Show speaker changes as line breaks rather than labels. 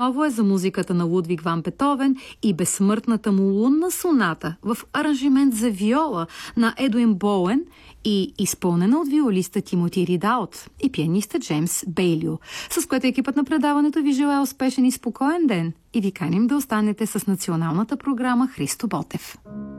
отново е за музиката на Лудвиг ван Бетовен и безсмъртната му лунна соната в аранжимент за виола на Едуин Боуен и изпълнена от виолиста Тимоти Ридаут и пианиста Джеймс Бейлио, с което екипът на предаването ви желая успешен и спокоен ден и ви каним да останете с националната програма Христо Ботев.